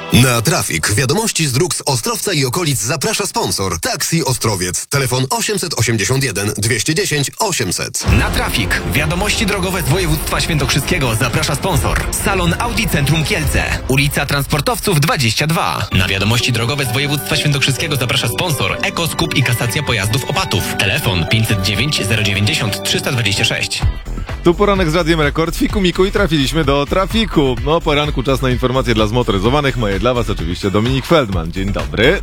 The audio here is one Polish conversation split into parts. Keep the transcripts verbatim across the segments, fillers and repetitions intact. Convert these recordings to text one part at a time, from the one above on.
Na Trafik. Wiadomości z dróg z Ostrowca i okolic zaprasza sponsor. Taxi Ostrowiec. Telefon osiemset osiemdziesiąt jeden dwieście dziesięć osiemset. Na Trafik. Wiadomości drogowe z województwa świętokrzyskiego zaprasza sponsor. Salon Audi Centrum Kielce. Ulica Transportowców dwadzieścia dwa. Na wiadomości drogowe z województwa świętokrzyskiego zaprasza sponsor. Ekoskup i kasacja pojazdów Opatów. Telefon pięćset dziewięć zero dziewięćdziesiąt trzysta dwadzieścia sześć. Tu poranek z Radiem Rekord, Fiku Miku i trafiliśmy do trafiku. No, poranku czas na informacje dla zmotoryzowanych. Moje dla was oczywiście Dominik Feldman. Dzień dobry.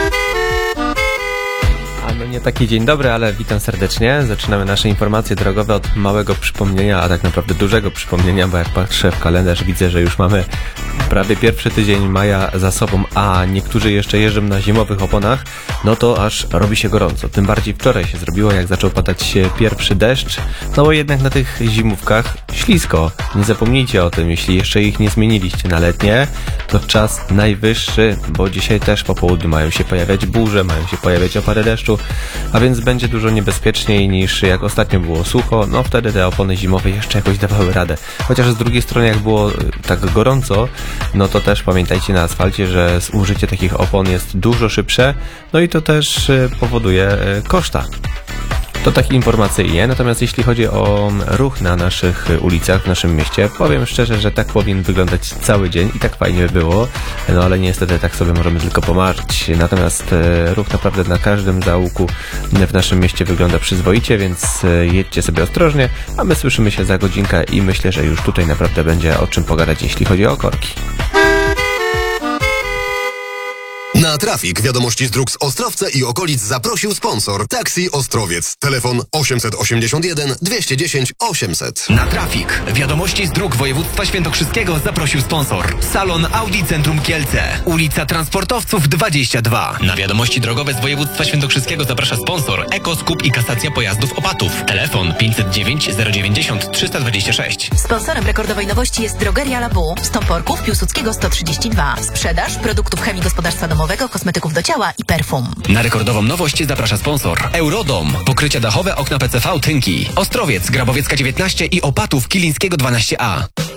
A no nie taki dzień dobry, ale witam serdecznie. Zaczynamy nasze informacje drogowe od małego przypomnienia, a tak naprawdę dużego przypomnienia, bo jak patrzę w kalendarz, widzę, że już mamy prawie pierwszy tydzień maja za sobą, a niektórzy jeszcze jeżdżą na zimowych oponach, no to aż robi się gorąco. Tym bardziej wczoraj się zrobiło, jak zaczął padać pierwszy deszcz, no bo jednak na tych zimówkach ślisko. Nie zapomnijcie o tym, jeśli jeszcze ich nie zmieniliście na letnie, to czas najwyższy, bo dzisiaj też po południu mają się pojawiać burze, mają się pojawiać opady deszczu, a więc będzie dużo niebezpieczniej niż jak ostatnio było sucho, no wtedy te opony zimowe jeszcze jakoś dawały radę. Chociaż z drugiej strony jak było tak gorąco, no to też pamiętajcie na asfalcie, że użycie takich opon jest dużo szybsze, no i to też powoduje koszta. To tak informacyjnie, natomiast jeśli chodzi o ruch na naszych ulicach, w naszym mieście, powiem szczerze, że tak powinien wyglądać cały dzień i tak fajnie by było, no ale niestety tak sobie możemy tylko pomarzyć. Natomiast ruch naprawdę na każdym zaułku w naszym mieście wygląda przyzwoicie, więc jedźcie sobie ostrożnie, a my słyszymy się za godzinkę i myślę, że już tutaj naprawdę będzie o czym pogadać, jeśli chodzi o korki. Na Trafik. Wiadomości z dróg z Ostrowca i okolic zaprosił sponsor. Taxi Ostrowiec. Telefon osiemset osiemdziesiąt jeden dwieście dziesięć osiemset. Na Trafik. Wiadomości z dróg województwa świętokrzyskiego zaprosił sponsor. Salon Audi Centrum Kielce. Ulica Transportowców dwadzieścia dwa. Na wiadomości drogowe z województwa świętokrzyskiego zaprasza sponsor. Ekoskup i kasacja pojazdów Opatów. Telefon pięćset dziewięć zero dziewięćdziesiąt trzysta dwadzieścia sześć. Sponsorem rekordowej nowości jest Drogeria Labu. Stąporków Piłsudskiego sto trzydzieści dwa. Sprzedaż produktów chemii gospodarstwa domowego, kosmetyków do ciała i perfum. Na rekordową nowość zaprasza sponsor. Eurodom. Pokrycia dachowe, okna P C V, tynki. Ostrowiec, Grabowiecka dziewiętnaście i Opatów Kilińskiego dwanaście A.